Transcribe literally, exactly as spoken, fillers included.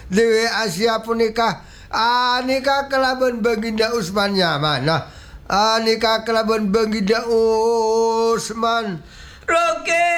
Dewi Asia punika ah nikah kelaban Baginda Usman Yaman. Nah, ah nikah kelaban Baginda Usman. Roke